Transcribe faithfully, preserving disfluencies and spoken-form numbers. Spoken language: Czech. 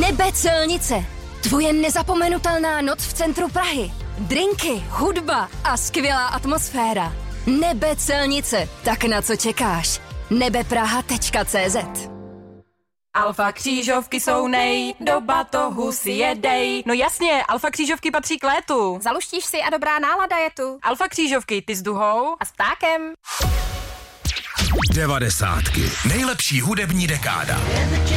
Nebe Celnice. Tvoje nezapomenutelná noc v centru Prahy. Drinky, hudba a skvělá atmosféra. Nebe Celnice. Tak na co čekáš? nebepraha tečka cé zet. Alfa křížovky jsou nej, do batohu si jedej. No jasně, alfa křížovky patří k létu. Zaluštíš si a dobrá nálada je tu. Alfa křížovky, ty s duhou a s ptákem. Devadesátky. Nejlepší hudební dekáda.